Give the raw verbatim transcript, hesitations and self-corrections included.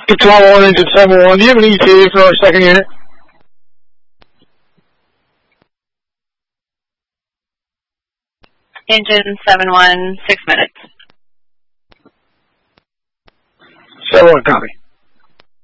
Control one, engine seven one. Do you have an E T A for our second unit? Engine seven one, six minutes.